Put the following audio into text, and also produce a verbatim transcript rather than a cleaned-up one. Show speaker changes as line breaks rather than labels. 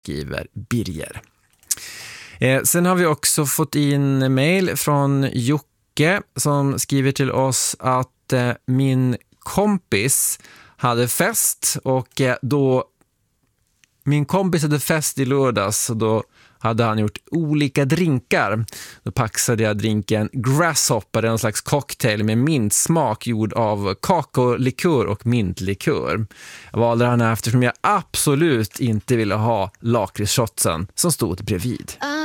skriver Birger. Eh, sen har vi också fått in mejl från Jocke som skriver till oss att eh, min kompis hade fest och eh, då min kompis hade fest i lördags och då hade han gjort olika drinkar. Då paxade jag drinken Grasshopper, en slags cocktail med mintsmak gjord av kakaolikör och mintlikör. Jag valde den här eftersom jag absolut inte ville ha lakritshotsen som stod bredvid.